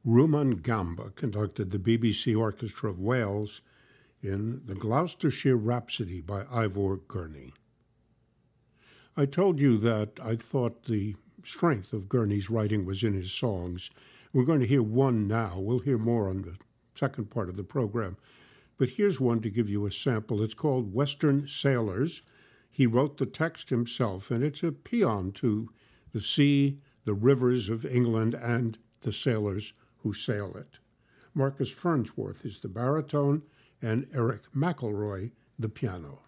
Ruman Gamba conducted the BBC Orchestra of Wales in the Gloucestershire Rhapsody by Ivor Gurney. I told you that I thought the strength of Gurney's writing was in his songs. We're going to hear one now. We'll hear more on the second part of the program. But here's one to give you a sample. It's called Western Sailors. He wrote the text himself, and it's a paean to the sea, the rivers of England, and the sailors who sail it. Marcus Farnsworth is the baritone, and Eric McElroy the piano.